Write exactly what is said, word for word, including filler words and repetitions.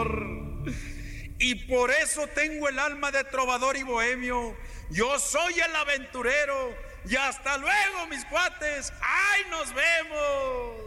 señor. Y por eso tengo el alma de trovador y bohemio. Yo soy el aventurero. Y hasta luego, mis cuates. ¡Ay, nos vemos!